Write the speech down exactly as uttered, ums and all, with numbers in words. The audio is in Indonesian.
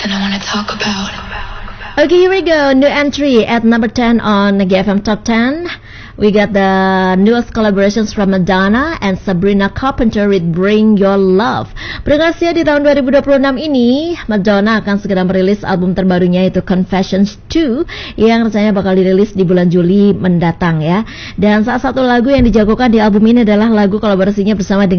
and I wanna talk about. Okay, here we go. New entry at number ten on G F M Top ten. We got the newest collaborations from Madonna and Sabrina Carpenter with Bring Your Love. Pendengar setia, di tahun dua ribu dua puluh enam ini, Madonna akan segera merilis album terbarunya, yaitu Confessions two, yang rencananya bakal dirilis di bulan Juli mendatang ya. Dan salah satu lagu yang dijagokan di album ini adalah lagu kolaborasinya bersama dengan